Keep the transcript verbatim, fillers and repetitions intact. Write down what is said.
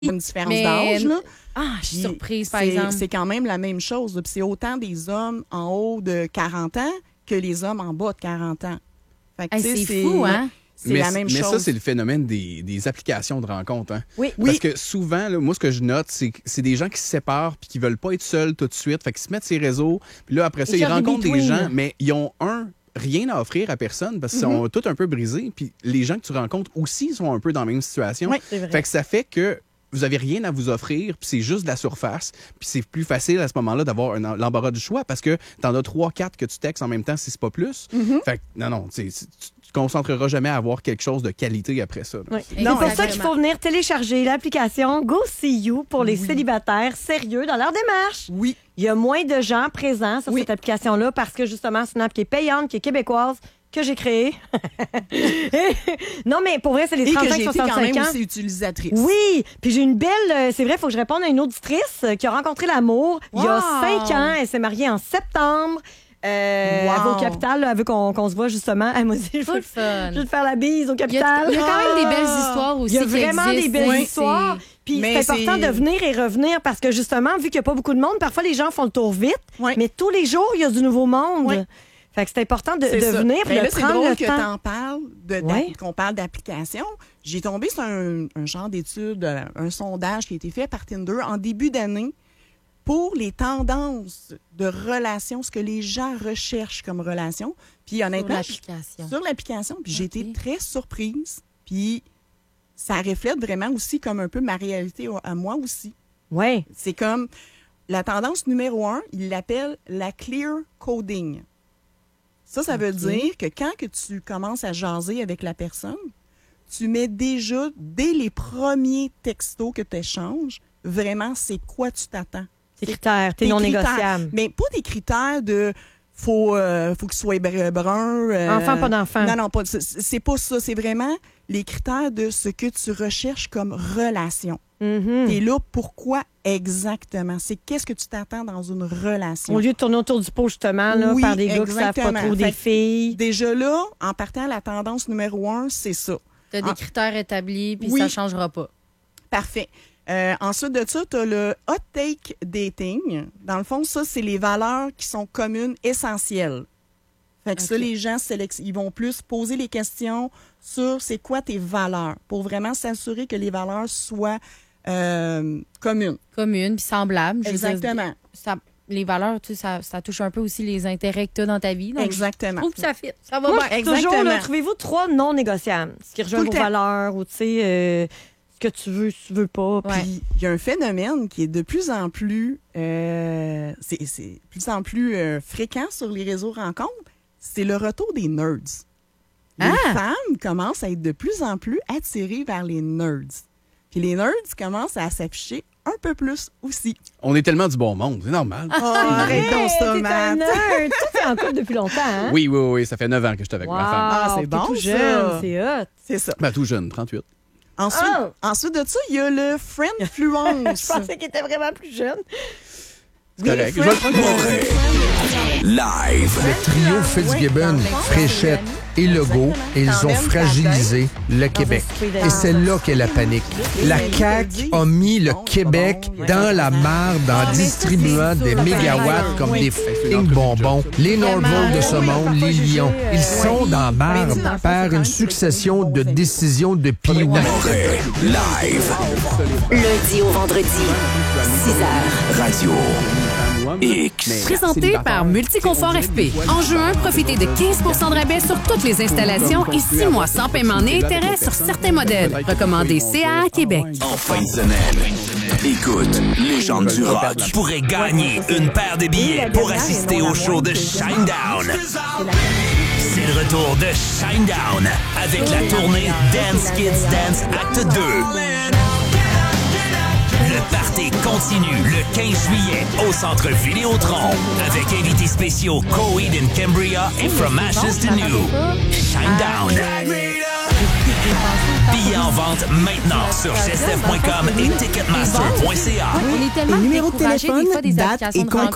une différence Mais... d'âge, là. Ah, je suis Puis surprise, par c'est, exemple. c'est quand même la même chose. Puis c'est autant des hommes en haut de quarante ans que les hommes en bas de quarante ans. Fait que, Hey, tu sais, c'est c'est fou, hein? C'est mais, la même mais chose. ça, c'est le phénomène des, des applications de rencontres. Hein? Oui, Parce oui. que souvent, là, moi, ce que je note, c'est que c'est des gens qui se séparent puis qui veulent pas être seuls tout de suite. Fait qu'ils se mettent sur les réseaux. Puis là, après ça, Ils ils cherchent des rencontrent des between. gens, mais ils ont un rien à offrir à personne parce qu'ils Mm-hmm. sont tous un peu brisés. Puis les gens que tu rencontres aussi sont un peu dans la même situation. Oui, c'est vrai. Fait que ça fait que vous avez rien à vous offrir, puis c'est juste de la surface. Puis c'est plus facile à ce moment-là d'avoir un, l'embarras du choix parce que t'en as trois, quatre que tu textes en même temps si c'est pas plus. Mm-hmm. Fait que non, non, tu sais, tu te concentreras jamais à avoir quelque chose de qualité après ça. là. Oui. C'est- C'est Non, pour ça exactement. qu'il faut venir télécharger l'application Go See You pour les célibataires sérieux dans leur démarche. Oui. Il y a moins de gens présents sur Oui. cette application-là parce que justement, c'est une app qui est payante, qui est québécoise, que j'ai créée. Non, mais pour vrai, c'est les Et que trente-cinq j'ai été quand soixante-cinq même ans. aussi utilisatrice. Oui, puis j'ai une belle, euh, c'est vrai, il faut que je réponde à une auditrice euh, qui a rencontré l'amour il y a Wow. cinq ans. Elle s'est mariée en septembre. Euh, Wow. Elle va au Capital, là, elle veut qu'on qu'on se voit justement. Elle m'a dit, je Full veux, fun. je veux te faire la bise au Il y, a, Capital. il y a quand même des belles Ah! histoires aussi. Il y a qui vraiment des existent. belles Oui, histoires. c'est- Puis Mais c'est important c'est- de venir et revenir parce que justement, vu qu'il n'y a pas beaucoup de monde, parfois les gens font le tour vite, Oui. mais tous les jours, il y a du nouveau monde. Oui. Fait que c'est important de, C'est de ça. venir Ben et de là, c'est prendre drôle le que temps. t'en parles, de, d'app- Ouais. qu'on parle d'application. J'ai tombé sur un, un genre d'étude, euh, un sondage qui a été fait par Tinder en début d'année pour les tendances de relations, ce que les gens recherchent comme relation. Puis Sur honnêtement, l'application. sur l'application, puis j'ai Ok. été très surprise. Puis ça reflète vraiment aussi comme un peu ma réalité au- à moi aussi. Ouais. C'est comme la tendance numéro un, il l'appelle la clear coding. Ça, ça veut Ok. dire que quand que tu commences à jaser avec la personne, tu mets déjà, dès les premiers textos que tu échanges, vraiment, c'est quoi tu t'attends. Tes critères, tes Tes non critères. négociables. Mais pas des critères de faut, euh, faut qu'il soit br- brun. euh, Enfant, pas d'enfant. Non, non, pas, c'est, c'est pas ça. C'est vraiment les critères de ce que tu recherches comme relation. Mhm. T'es là, pourquoi exactement? C'est qu'est-ce que tu t'attends dans une relation? Au lieu de tourner autour du pot, justement, là, Oui, par des gars qui savent pas exactement. trop des Fait que filles. Déjà là, en partant, la tendance numéro un, c'est ça. Tu as des Ah. critères établis, puis Oui. ça ne changera pas. Parfait. Euh, ensuite de ça, tu as le hot take dating. Dans le fond, ça, c'est les valeurs qui sont communes, essentielles. Fait que ça, Ok. les gens, sélec- ils vont plus poser les questions sur c'est quoi tes valeurs pour vraiment s'assurer que les valeurs soient euh, communes. Commune, puis semblable. Je veux dire, Exactement. ça, les valeurs, tu sais, ça, ça touche un peu aussi les intérêts que tu as dans ta vie. Donc, Exactement. Je trouve que ça fit. Ça va Moi, bien. je suis toujours, exactement. là, trouvez-vous trois non négociables. Ce qui rejoint Tout le vos temps. valeurs ou, tu sais, euh, ce que tu veux, tu veux pas. Ouais. Puis il y a un phénomène qui est de plus en plus, euh, c'est, c'est de plus en plus euh, fréquent sur les réseaux rencontres, c'est le retour des nerds. Les Ah! femmes commencent à être de plus en plus attirées vers les nerds. Puis les nerds commencent à s'afficher un peu plus aussi. On est tellement du bon monde, c'est normal. Oh, arrête donc ça, t'es un Matt. nerd. Toi, t'es en couple depuis longtemps, hein? Oui, oui, oui, ça fait neuf ans que je suis avec Wow, ma femme. Ah, c'est t'es bon, tout ça. jeune, c'est hot. C'est ça. Ben, tout jeune, trente-huit. Ensuite, Oh! ensuite de ça, il y a le friendfluence. Je pensais qu'il était vraiment plus jeune. C'est correct. Je vais le prendre pour vrai. Live. Le trio Fitzgibbon, Fréchette et Legault, ils ont fragilisé le Québec. Et c'est là qu'est la panique. La C A Q a mis le Québec dans la marde en distribuant des mégawatts comme des f***ing bonbons. Les Norfolk de ce monde, les Lions, ils sont dans la marde par une succession de décisions de pieds. Moret. Live. Lundi au vendredi, six heures. Radio. X. Présenté par Multiconfort F P. En juin, profitez de quinze pour cent de rabais sur toutes les installations et six mois sans paiement ni intérêt sur certains modèles. Recommandé C A A Québec. En fin de semaine. Écoute, légende du rock. Tu pourrais gagner une paire de billets pour assister au show de Shinedown. C'est le retour de Shinedown avec la tournée Dance Kids Dance Acte deux. Le party continue le quinze juillet au Centre Vidéotron avec invités spéciaux Coheed and Cambria et From Ashes to New. Shinedown. Billets en vente maintenant sur gestef point com et ticketmaster point c a. On est tellement Et numéro de découragés des téléphone, fois des date applications et de rencontres.